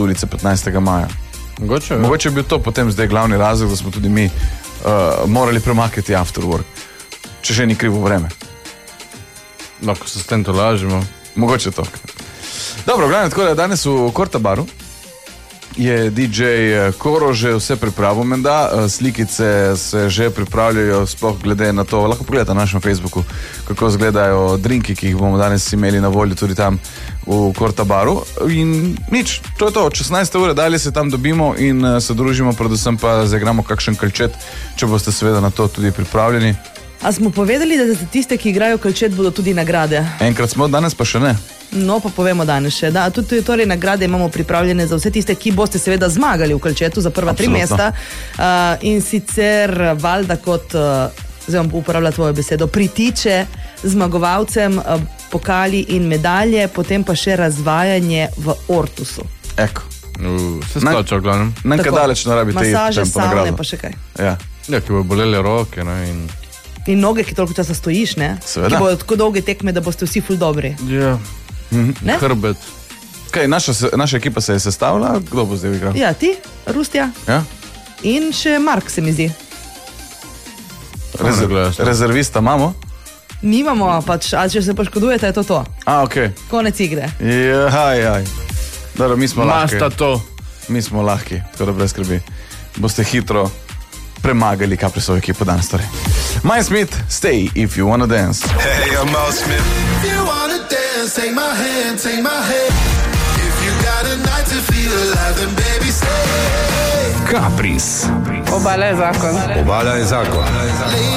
ulice 15. maja. Mogoče je bil to potem zdaj glavni razlog, da smo tudi mi morali premakniti after work. Če še ni krivo vreme. Lahko se s tem to lažimo. Mogoče to. Dobro, glavno, tako da danes v Kortabaru je DJ Koro že vse pripravil, menda, slikice se že pripravljajo, sploh glede na to, lahko pogledate na našem Facebooku, kako izgledajo drinki, ki jih bomo danes imeli na voljo tudi tam v Kortabaru. In nič, to je to, od 16. ure dalje se tam dobimo in se družimo, predvsem pa zaigramo kakšen kalčet, če boste seveda na to tudi pripravljeni. A smo povedali, da za tiste, ki igrajo kalčet, bodo tudi nagrade? Enkrat smo, danes pa še ne. No, pa povemo danes še. Da, tudi torej nagrade imamo pripravljene za vse tiste, ki boste seveda zmagali v kalčetu za prva 3 mesta. In sicer valjda kot, zdaj vam uporabljam tvojo besedo, pritiče zmagovalcem pokali in medalje, potem pa še razvajanje v Ortusu. Eko. Se splača v glavnem. Nekaj daleč ne rabite masaže, savne pa še kaj. Ja, ki bo bolele roke, ne, in noge, ki toliko časa stojiš, ne? Seveda. Ki bodo tako dolge tekme, da boste vsi ful dobri. Ja. Ne? Hrbet. Kaj, naša ekipa se je sestavila? Kdo bo zdaj igral? Ja, ti, Rustja. Ja? In še Mark, se mi zdi. Rezervista imamo? Nimamo, pač, ali če se poškodujete, je to. Okay. Konec igre. Jaj. Dobro, mi smo lahki. Masta to. Mi smo lahki, tako da brez skrbi. Boste hitro premagali Kaprisovo ekipo danes torej. Mike Smith, Stay If You Wanna Dance. Hey, I'm Mike Smith. If you wanna dance, take my hand, take my hand. If you got a night to feel alive, then baby stay. Kapris. Obala je zakon. Obala je zakon.